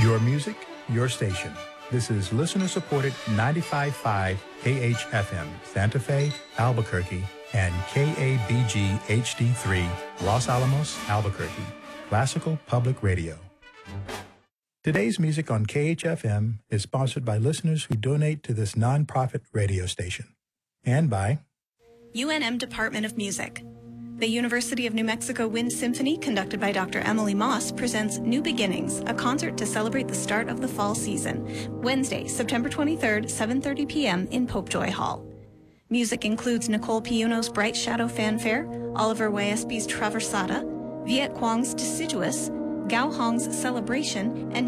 Your music, your station. This is listener-supported 95.5 KHFM, Santa Fe, Albuquerque, and KABG HD3, Los Alamos, Albuquerque. Classical Public Radio. Today's music on KHFM is sponsored by listeners who donate to this nonprofit radio station. And by UNM Department of Music. The University of New Mexico Wind Symphony, conducted by Dr. Emily Moss, presents New Beginnings, a concert to celebrate the start of the fall season. Wednesday, September 23rd, 7:30 p.m. in Popejoy Hall. Music includes Nicole Piuno's Bright Shadow Fanfare, Oliver Wiespi's Traversata, Viet Quang's Deciduous, Gao Hong's Celebration, and